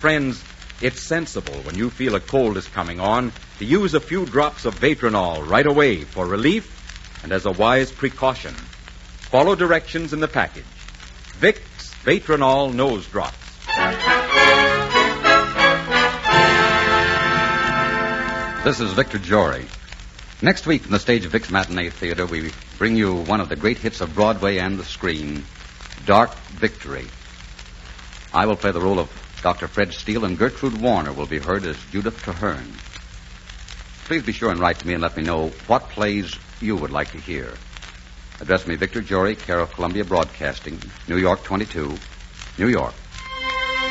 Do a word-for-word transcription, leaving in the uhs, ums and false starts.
Friends, it's sensible when you feel a cold is coming on to use a few drops of Vatronol right away for relief and as a wise precaution. Follow directions in the package. Vicks Vatronol Nose Drops. This is Victor Jory. Next week from the stage of Vicks Matinee Theater, we bring you one of the great hits of Broadway and the screen, Dark Victory. I will play the role of Doctor Fred Steele, and Gertrude Warner will be heard as Judith Traherne. Please be sure and write to me and let me know what plays you would like to hear. Address me, Victor Jory, care of Columbia Broadcasting, New York twenty-two, New York.